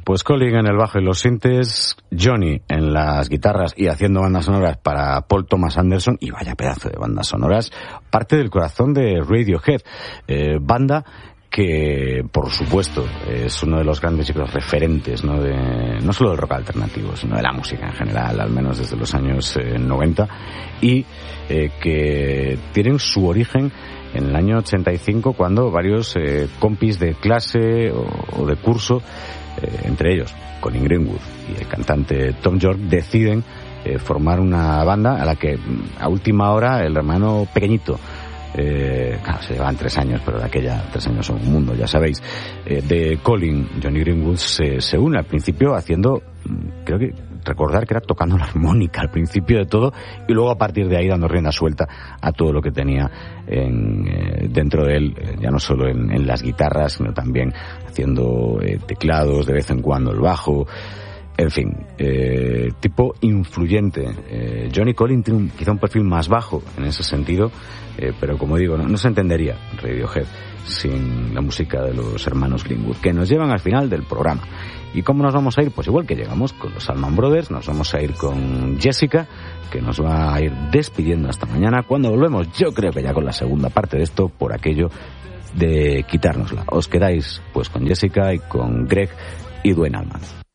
Pues Colin en el bajo y los sintes, Johnny en las guitarras y haciendo bandas sonoras para Paul Thomas Anderson, y vaya pedazo de bandas sonoras, parte del corazón de Radiohead, banda que, por supuesto, es uno de los grandes referentes, ¿no? No solo del rock alternativo, sino de la música en general, al menos desde los años 90, y que tienen su origen en el año 85, cuando varios compis de clase o de curso, entre ellos Colin Greenwood y el cantante Tom York, deciden formar una banda a la que a última hora el hermano pequeñito, claro, se llevaban 3 años, pero de aquella 3 años son un mundo, ya sabéis, de Colin, Johnny Greenwood, se une al principio haciendo, creo que recordar que era tocando la armónica al principio de todo, y luego a partir de ahí dando rienda suelta a todo lo que tenía dentro de él, ya no solo en las guitarras, sino también haciendo teclados, de vez en cuando el bajo, en fin, tipo influyente. Johnny Colin tiene quizá un perfil más bajo en ese sentido, pero como digo, no se entendería Radiohead sin la música de los hermanos Greenwood, que nos llevan al final del programa. ¿Y cómo nos vamos a ir? Pues igual que llegamos con los Allman Brothers, nos vamos a ir con Jessica, que nos va a ir despidiendo hasta mañana, cuando volvemos, yo creo que ya con la segunda parte de esto, por aquello de quitárnosla. Os quedáis pues con Jessica y con Greg y Duane Allman.